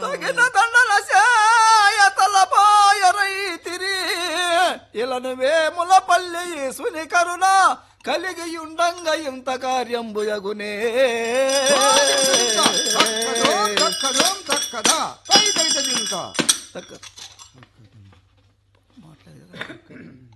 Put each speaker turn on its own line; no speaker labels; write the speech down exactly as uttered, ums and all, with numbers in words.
తగిన దండల శాయ తలపాయ రైతిరి ఇలను వేముల పల్లె యేసుని కరుణ కలిగి ఉండంగ ఇంత కార్యం బుయగునే
తక్కదా